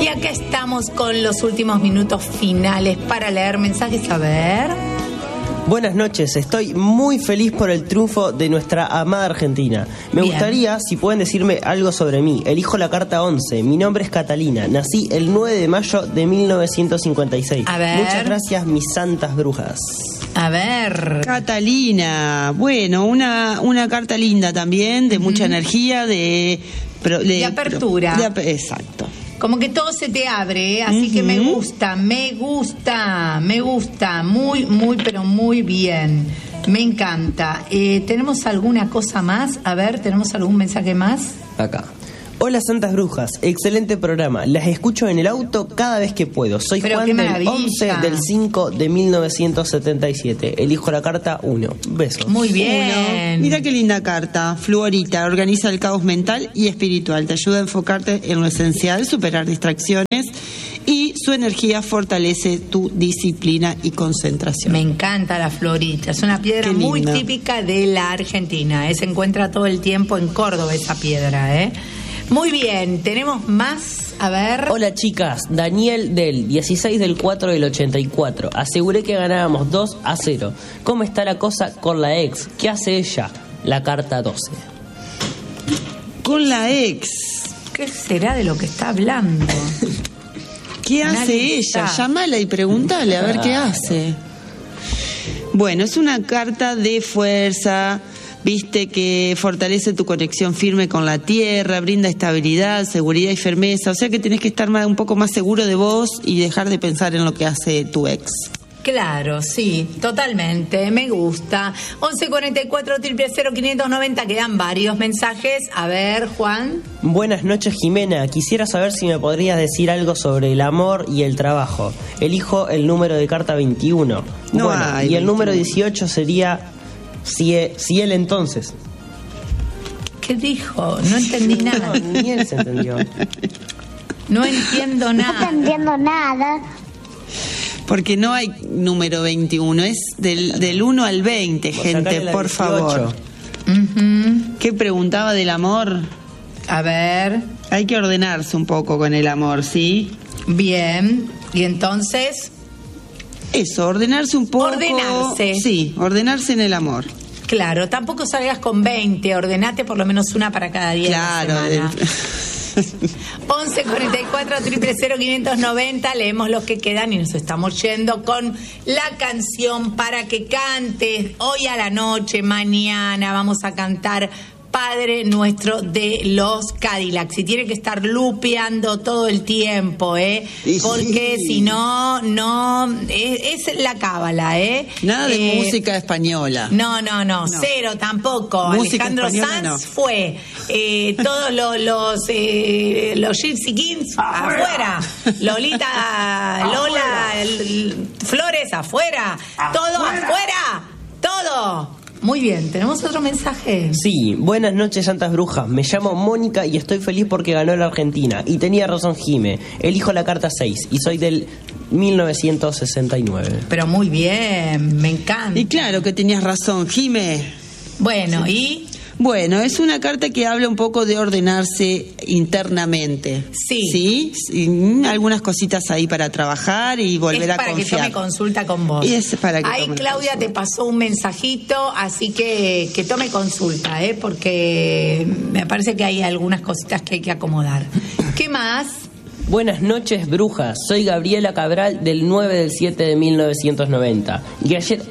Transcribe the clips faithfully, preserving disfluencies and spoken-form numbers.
Y acá estamos con los últimos minutos finales para leer mensajes. A ver. Buenas noches, estoy muy feliz por el triunfo de nuestra amada Argentina. Me Bien. gustaría, si pueden decirme algo sobre mí. Elijo la carta once, mi nombre es Catalina, nací el nueve de mayo de mil novecientos cincuenta y seis. A ver. Muchas gracias, mis santas brujas. A ver. Catalina, bueno, una, una carta linda también, de uh-huh. mucha energía, de... Pro, de, de apertura. Pro, de, exacto. Como que todo se te abre, ¿eh? Así uh-huh. que me gusta, me gusta, me gusta, muy, muy, pero muy bien. Me encanta. Eh, ¿Tenemos alguna cosa más? A ver, ¿tenemos algún mensaje más? Acá. Hola Santas Brujas, excelente programa. Las escucho en el auto cada vez que puedo. Soy Pero Juan del once del cinco de mil novecientos setenta y siete. Elijo la carta uno. Besos. Muy bien. Uno. Mira qué linda carta. Fluorita, organiza el caos mental y espiritual. Te ayuda a enfocarte en lo esencial, superar distracciones y su energía fortalece tu disciplina y concentración. Me encanta la fluorita. Es una piedra muy típica de la Argentina. ¿eh? Se encuentra todo el tiempo en Córdoba esa piedra, ¿eh? Muy bien, tenemos más, a ver. Hola chicas, Daniel del dieciséis del cuatro del ochenta y cuatro. Aseguré que ganábamos dos a cero. ¿Cómo está la cosa con la ex? ¿Qué hace ella? La carta doce. Con la ex. ¿Qué será de lo que está hablando? ¿Qué hace Nadie ella? Está. Llámala y pregúntale a ver qué hace. Bueno, es una carta de fuerza. Viste que fortalece tu conexión firme con la tierra, brinda estabilidad, seguridad y firmeza. O sea que tenés que estar más, un poco más seguro de vos y dejar de pensar en lo que hace tu ex. Claro, sí, totalmente, me gusta. once cuarenta y cuatro, cero cero, quinientos noventa, quedan varios mensajes. A ver, Juan. Buenas noches, Jimena. Quisiera saber si me podrías decir algo sobre el amor y el trabajo. Elijo el número de carta veintiuno. No bueno, hay y el veintiuno. número dieciocho sería... Si, si él entonces. ¿Qué dijo? No entendí nada. No, ni él se entendió. No entiendo nada. No entendiendo nada. Porque no hay número veintiuno, es del, del uno al veinte, Vos gente, por favor. Uh-huh. ¿Qué preguntaba del amor? A ver. Hay que ordenarse un poco con el amor, ¿sí? Bien. ¿Y entonces? Eso, ordenarse un poco. Ordenarse. Sí, ordenarse en el amor. Claro, tampoco salgas con veinte, ordenate por lo menos una para cada día claro, de la semana. El... once cuarenta y cuatro, cero cero, quinientos noventa, leemos los que quedan y nos estamos yendo con la canción para que cantes hoy a la noche, mañana vamos a cantar Padre Nuestro de los Cadillacs. Y tiene que estar lupeando todo el tiempo, ¿eh? Porque sí. si no, no, es, es la cábala, ¿eh? Nada de eh, música española. No, no, no, no. cero tampoco. Música Alejandro Sanz no. fue. Eh, todos los, los, eh, los Gypsy Kings afuera. afuera. Lolita, Lola, L- Flores afuera. afuera. Todo afuera. Todo. Muy bien, ¿tenemos otro mensaje? Sí, buenas noches Santas Brujas, me llamo Mónica y estoy feliz porque ganó la Argentina. Y tenía razón Jime, elijo la carta seis y soy del mil novecientos sesenta y nueve. Pero muy bien, me encanta. Y claro que tenías razón, Jime. Bueno, ¿y...? Bueno, es una carta que habla un poco de ordenarse internamente. Sí. ¿Sí? sí algunas cositas ahí para trabajar y volver es a confiar. Es para que tome consulta con vos. Y es para que Ahí tome Claudia consulta. te pasó un mensajito, así que que tome consulta, ¿eh? Porque me parece que hay algunas cositas que hay que acomodar. ¿Qué más? Buenas noches, brujas. Soy Gabriela Cabral del nueve del siete de mil novecientos noventa. Y ayer...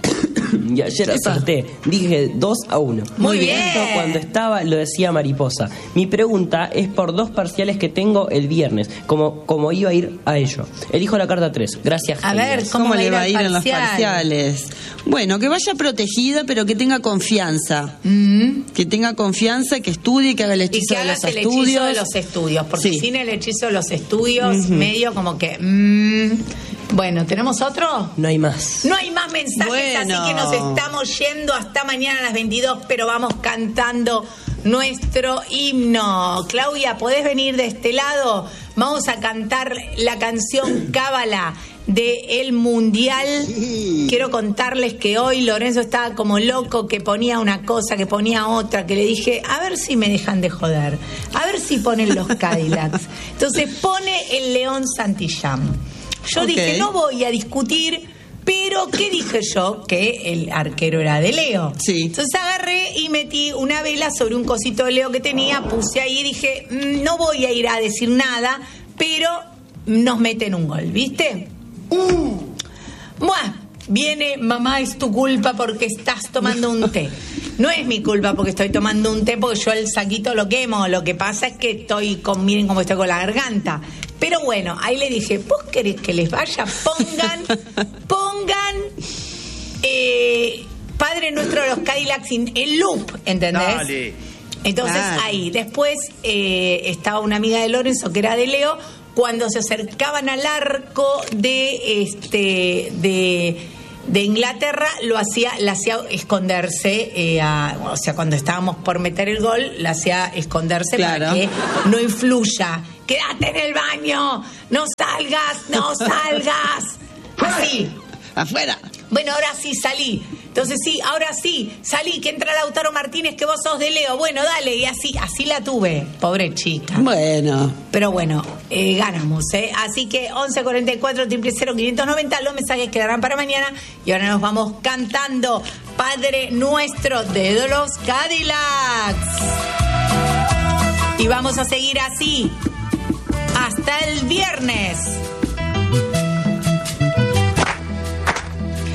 Y ayer acerté, dije dos a uno. Muy bien. Cuando estaba lo decía mariposa. Mi pregunta es por dos parciales que tengo el viernes, como, como iba a ir a ello. Elijo la carta tres. Gracias. A genial. ver, ¿cómo, ¿Cómo va le va a ir al en los parcial? parciales? Bueno, que vaya protegida, pero que tenga confianza. Mm. Que tenga confianza, que estudie, que haga el Y hechizo que de los hagas el estudios. hechizo de los estudios, porque Sí. sin el hechizo de los estudios, Uh-huh. medio como que... Mm. Bueno, ¿tenemos otro? No hay más. No hay más mensajes, Bueno. así que nos estamos yendo hasta mañana a las veintidós, pero vamos cantando nuestro himno. Claudia, ¿podés venir de este lado Vamos a cantar la canción Cábala de el Mundial. Quiero contarles que hoy Lorenzo estaba como loco, que ponía una cosa, que ponía otra, que le dije, a ver si me dejan de joder, a ver si ponen los Cadillacs. Entonces pone el León Santillán. Yo okay. dije, no voy a discutir, pero ¿qué dije yo? Que el arquero era de Leo. Sí. Entonces agarré y metí una vela sobre un cosito de Leo que tenía, puse ahí y dije, no voy a ir a decir nada, pero nos meten un gol, ¿viste? Uh. Buah, viene, mamá, es tu culpa porque estás tomando un té. No es mi culpa porque estoy tomando un té, porque yo el saquito lo quemo. Lo que pasa es que estoy con, miren cómo estoy con la garganta. Pero bueno, ahí le dije, ¿vos querés que les vaya? Pongan, pongan eh, Padre Nuestro de los Cadillacs, el loop, ¿entendés? Dale. Entonces Dale. ahí, después eh, estaba una amiga de Lorenzo que era de Leo. Cuando se acercaban al arco de este de, de Inglaterra, lo hacía, la hacía esconderse, eh, a, o sea, cuando estábamos por meter el gol, la hacía esconderse claro. para que no influya. Quédate en el baño, no salgas, no salgas. Así. Afuera. Bueno, ahora sí salí. Entonces sí, ahora sí, salí, que entra Lautaro Martínez, que vos sos de Leo. Bueno, dale, y así, así la tuve. Pobre chica. Bueno. Pero bueno, eh, ganamos, ¿eh? Así que once cuarenta y cuatro, cero cero cero, quinientos noventa, los mensajes quedarán para mañana. Y ahora nos vamos cantando Padre Nuestro de los Cadillacs. Y vamos a seguir así hasta el viernes.